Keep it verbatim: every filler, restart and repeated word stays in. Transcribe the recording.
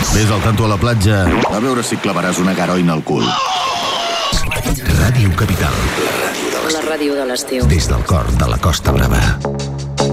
Vés al tanto a la platja a veure si clavaràs una garoina al cul. Ràdio Capital. La ràdio de l'estiu. Des del cor de la Costa Brava.